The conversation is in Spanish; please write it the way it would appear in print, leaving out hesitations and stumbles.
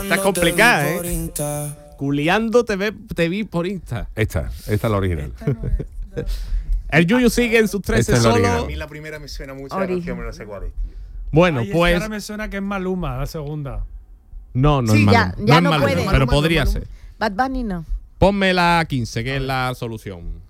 Está complicada, ¿eh? Culeando te vi por Insta. Esta es la original. El Yuyu sigue en sus 13 Esta es la solo. original. A mí la primera me suena mucho la canción, pero no sé cuál es. Bueno, Ay, es que pues ahora me suena que es Maluma, la segunda. no Sí, es malo. ya No es no malo, puede. pero podría ser. Bad Bunny no. Ponme la 15, que es la solución.